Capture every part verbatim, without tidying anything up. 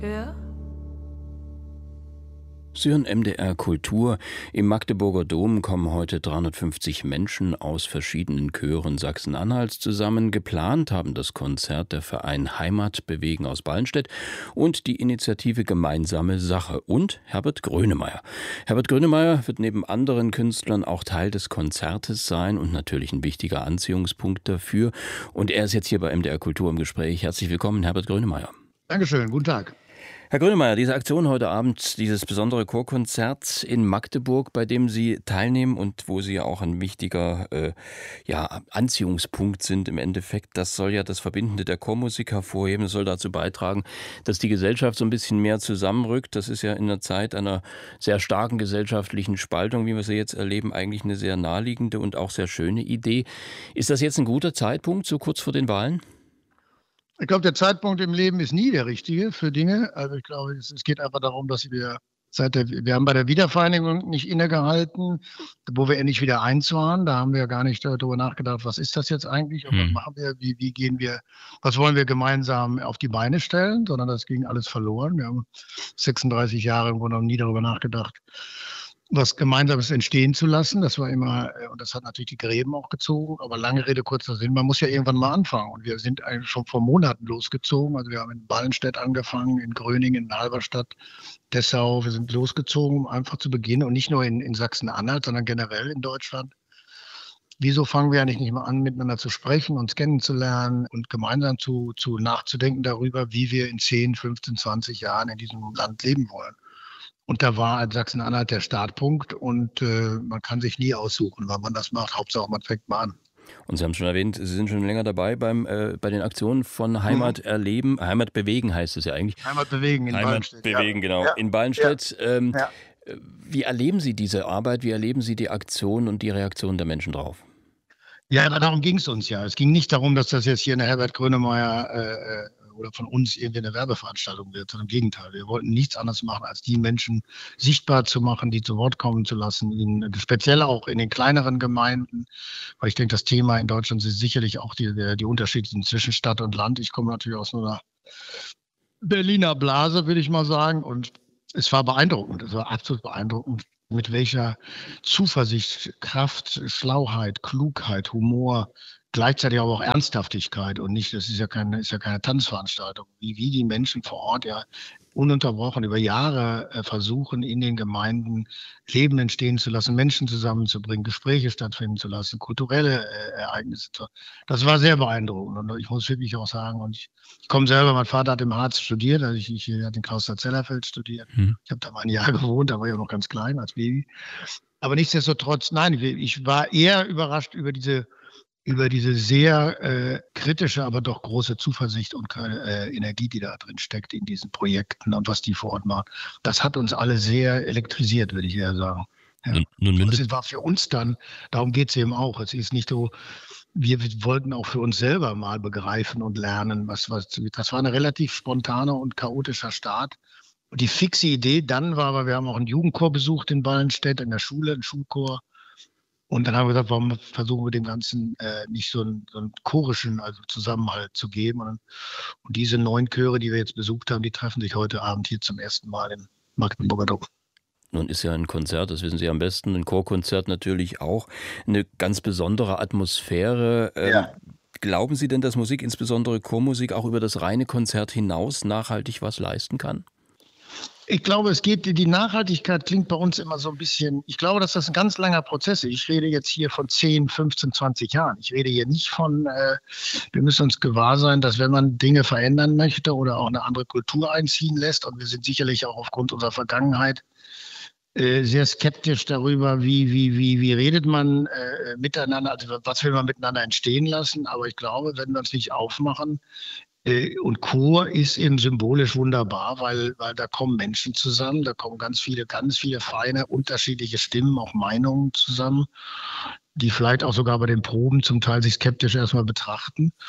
Ja? Sie hören M D R Kultur. Im Magdeburger Dom kommen heute dreihundertfünfzig Menschen aus verschiedenen Chören Sachsen-Anhalts zusammen. Geplant haben das Konzert der Verein Heimat bewegen aus Ballenstedt und die Initiative Gemeinsame Sache und Herbert Grönemeyer. Herbert Grönemeyer wird neben anderen Künstlern auch Teil des Konzertes sein und natürlich ein wichtiger Anziehungspunkt dafür. Und er ist jetzt hier bei M D R Kultur im Gespräch. Herzlich willkommen, Herbert Grönemeyer. Dankeschön, guten Tag. Herr Grönemeyer, diese Aktion heute Abend, dieses besondere Chorkonzert in Magdeburg, bei dem Sie teilnehmen und wo Sie ja auch ein wichtiger äh, ja, Anziehungspunkt sind im Endeffekt, das soll ja das Verbindende der Chormusik hervorheben, das soll dazu beitragen, dass die Gesellschaft so ein bisschen mehr zusammenrückt. Das ist ja in der Zeit einer sehr starken gesellschaftlichen Spaltung, wie wir sie jetzt erleben, eigentlich eine sehr naheliegende und auch sehr schöne Idee. Ist das jetzt ein guter Zeitpunkt, so kurz vor den Wahlen? Ich glaube, der Zeitpunkt im Leben ist nie der richtige für Dinge. Also ich glaube, es, es geht einfach darum, dass wir seit der, wir haben bei der Wiedervereinigung nicht innegehalten, wo wir endlich wieder eins waren. Da haben wir gar nicht darüber nachgedacht, was ist das jetzt eigentlich und hm. was machen wir, wie, wie gehen wir, was wollen wir gemeinsam auf die Beine stellen, sondern das ging alles verloren. Wir haben sechsunddreißig Jahre im Grunde genommen nie darüber nachgedacht, was Gemeinsames entstehen zu lassen. Das war immer, und das hat natürlich die Gräben auch gezogen, aber lange Rede, kurzer Sinn, man muss ja irgendwann mal anfangen. Und wir sind eigentlich schon vor Monaten losgezogen. Also wir haben in Ballenstedt angefangen, in Gröningen, in Halberstadt, Dessau. Wir sind losgezogen, um einfach zu beginnen und nicht nur in, in Sachsen-Anhalt, sondern generell in Deutschland. Wieso fangen wir eigentlich nicht mal an, miteinander zu sprechen, uns kennenzulernen und gemeinsam zu, zu nachzudenken darüber, wie wir in zehn, fünfzehn, zwanzig Jahren in diesem Land leben wollen? Und da war Sachsen-Anhalt der Startpunkt und äh, man kann sich nie aussuchen, wann man das macht. Hauptsache, man fängt mal an. Und Sie haben schon erwähnt, Sie sind schon länger dabei beim, äh, bei den Aktionen von Heimat mhm. erleben. Heimat bewegen heißt es ja eigentlich. Heimat bewegen in Heimat Ballenstedt. bewegen, ja. genau. Ja. In Ballenstedt. Ja. Ähm, ja. Wie erleben Sie diese Arbeit? Wie erleben Sie die Aktion und die Reaktion der Menschen drauf? Ja, darum ging es uns ja. Es ging nicht darum, dass das jetzt hier eine Herbert Grönemeyer äh, oder von uns irgendwie eine Werbeveranstaltung wird, sondern im Gegenteil. Wir wollten nichts anderes machen, als die Menschen sichtbar zu machen, die zu Wort kommen zu lassen, ihnen, speziell auch in den kleineren Gemeinden, weil ich denke, das Thema in Deutschland ist sicherlich auch die, die Unterschiede zwischen Stadt und Land. Ich komme natürlich aus einer Berliner Blase, würde ich mal sagen, und es war beeindruckend, es war absolut beeindruckend, mit welcher Zuversicht, Kraft, Schlauheit, Klugheit, Humor, gleichzeitig aber auch Ernsthaftigkeit und nicht, das ist ja keine, ist ja keine Tanzveranstaltung, wie, wie die Menschen vor Ort ja ununterbrochen über Jahre äh, versuchen, in den Gemeinden Leben entstehen zu lassen, Menschen zusammenzubringen, Gespräche stattfinden zu lassen, kulturelle äh, Ereignisse. Das war sehr beeindruckend und ich muss wirklich auch sagen, und ich, ich komme selber, mein Vater hat im Harz studiert, also ich, ich hatte in Klausterzellafeld studiert. Hm. Ich habe da mal ein Jahr gewohnt, da war ich auch noch ganz klein als Baby. Aber nichtsdestotrotz, nein, ich war eher überrascht über diese über diese sehr äh, kritische, aber doch große Zuversicht und äh, Energie, die da drin steckt in diesen Projekten und was die vor Ort machen. Das hat uns alle sehr elektrisiert, würde ich eher sagen. Ja. Nun, nun das war für uns dann, darum geht es eben auch. Es ist nicht so, wir wollten auch für uns selber mal begreifen und lernen. Was, was, das war ein relativ spontaner und chaotischer Start. Und die fixe Idee dann war, aber wir haben auch einen Jugendchor besucht in Ballenstedt, in der Schule, einen Schulchor. Und dann haben wir gesagt, warum versuchen wir dem Ganzen äh, nicht so einen, so einen chorischen also Zusammenhalt zu geben. Und, und diese neun Chöre, die wir jetzt besucht haben, die treffen sich heute Abend hier zum ersten Mal im Magdeburger Dom. Nun ist ja ein Konzert, das wissen Sie am besten, ein Chorkonzert natürlich auch, eine ganz besondere Atmosphäre. Ähm, ja. Glauben Sie denn, dass Musik, insbesondere Chormusik, auch über das reine Konzert hinaus nachhaltig was leisten kann? Ich glaube, es geht, die Nachhaltigkeit klingt bei uns immer so ein bisschen, ich glaube, dass das ein ganz langer Prozess ist. Ich rede jetzt hier von zehn, fünfzehn, zwanzig Jahren. Ich rede hier nicht von, äh, wir müssen uns gewahr sein, dass wenn man Dinge verändern möchte oder auch eine andere Kultur einziehen lässt, und wir sind sicherlich auch aufgrund unserer Vergangenheit äh, sehr skeptisch darüber, wie, wie, wie, wie redet man äh, miteinander, also was will man miteinander entstehen lassen. Aber ich glaube, wenn wir uns nicht aufmachen, und Chor ist eben symbolisch wunderbar, weil, weil da kommen Menschen zusammen, da kommen ganz viele, ganz viele feine, unterschiedliche Stimmen, auch Meinungen zusammen, die vielleicht auch sogar bei den Proben zum Teil sich skeptisch erstmal betrachten.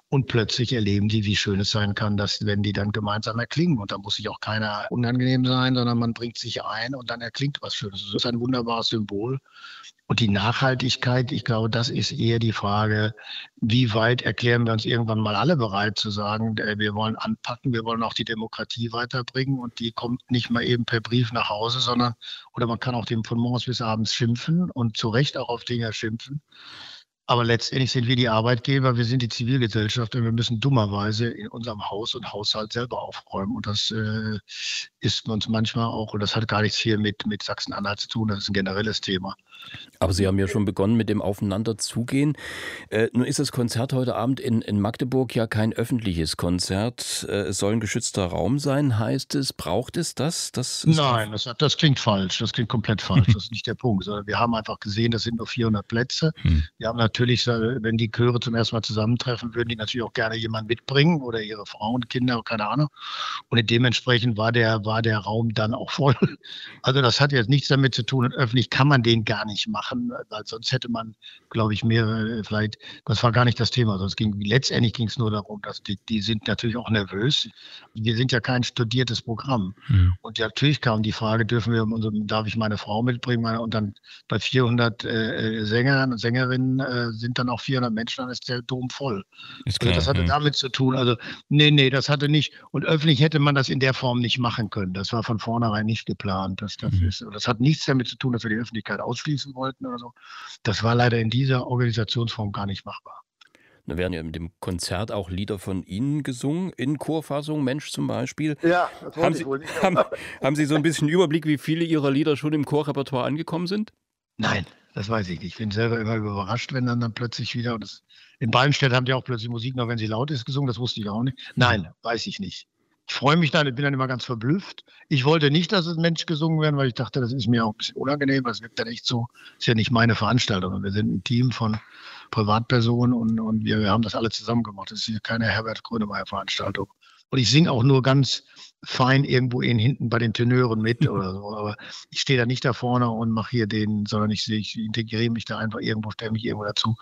Und plötzlich erleben die, wie schön es sein kann, dass wenn die dann gemeinsam erklingen. Und da muss sich auch keiner unangenehm sein, sondern man bringt sich ein und dann erklingt was Schönes. Das ist ein wunderbares Symbol. Und die Nachhaltigkeit, ich glaube, das ist eher die Frage, wie weit erklären wir uns irgendwann mal alle bereit zu sagen, äh, wir wollen anpacken, wir wollen auch die Demokratie weiterbringen und die kommt nicht mal eben per Brief nach Hause, sondern, oder man kann auch dem von morgens bis abends schimpfen und zu Recht auch auf Dinge schimpfen. Aber letztendlich sind wir die Arbeitgeber, wir sind die Zivilgesellschaft und wir müssen dummerweise in unserem Haus und Haushalt selber aufräumen. Und das äh, ist uns manchmal auch, und das hat gar nichts hier mit, mit Sachsen-Anhalt zu tun, das ist ein generelles Thema. Aber Sie haben ja schon begonnen mit dem Aufeinanderzugehen. Äh, nun ist das Konzert heute Abend in, in Magdeburg ja kein öffentliches Konzert. Äh, es soll ein geschützter Raum sein, heißt es. Braucht es das? das ist Nein, das, das klingt falsch. Das klingt komplett falsch. Das ist nicht der Punkt. Sondern wir haben einfach gesehen, das sind nur vierhundert Plätze. Hm. Wir haben natürlich, wenn die Chöre zum ersten Mal zusammentreffen, würden die natürlich auch gerne jemanden mitbringen oder ihre Frauen, Kinder, keine Ahnung. Und dementsprechend war der, war der Raum dann auch voll. Also das hat jetzt nichts damit zu tun. Und öffentlich kann man den gar nicht machen, weil sonst hätte man, glaube ich, mehrere, vielleicht, das war gar nicht das Thema. Sonst ging, letztendlich ging es nur darum, dass die, die sind natürlich auch nervös. Wir sind ja kein studiertes Programm. Hm. Und ja, natürlich kam die Frage, dürfen wir, darf ich meine Frau mitbringen? Und dann bei vierhundert äh, Sängern und Sängerinnen äh, sind dann auch vierhundert Menschen, dann ist der Dom voll. Ist klar, also das hatte hm. damit zu tun. Also nee, nee, das hatte nicht. Und öffentlich hätte man das in der Form nicht machen können. Das war von vornherein nicht geplant. Das, das, hm. ist, das hat nichts damit zu tun, dass wir die Öffentlichkeit ausschließen wollten oder so. Das war leider in dieser Organisationsform gar nicht machbar. Da werden ja in dem Konzert auch Lieder von Ihnen gesungen, in Chorfassung, Mensch zum Beispiel. Ja, das haben Sie, wohl nicht. Haben, haben Sie so ein bisschen Überblick, wie viele Ihrer Lieder schon im Chorrepertoire angekommen sind? Nein, das weiß ich nicht. Ich bin selber immer überrascht, wenn dann, dann plötzlich wieder, und das, in Ballenstedt haben die auch plötzlich Musik noch, wenn sie laut ist, gesungen, das wusste ich auch nicht. Nein, weiß ich nicht. Ich freue mich dann, ich bin dann immer ganz verblüfft. Ich wollte nicht, dass es Mensch gesungen werden, weil ich dachte, das ist mir auch ein bisschen unangenehm, das wirkt dann echt so. Das ist ja nicht meine Veranstaltung. Wir sind ein Team von Privatpersonen und, und wir, wir haben das alle zusammen gemacht. Das ist hier keine Herbert Grönemeyer-Veranstaltung. Und ich singe auch nur ganz fein irgendwo in hinten bei den Tenören mit oder so. Aber ich stehe da nicht da vorne und mache hier den, sondern ich, ich integriere mich da einfach irgendwo, stelle mich irgendwo dazu.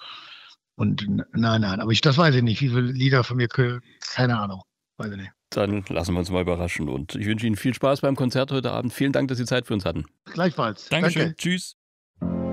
Und nein, nein, aber ich, das weiß ich nicht. Wie viele Lieder von mir, keine Ahnung, weiß ich nicht. Dann lassen wir uns mal überraschen und ich wünsche Ihnen viel Spaß beim Konzert heute Abend. Vielen Dank, dass Sie Zeit für uns hatten. Gleichfalls. Dankeschön. Danke. Tschüss.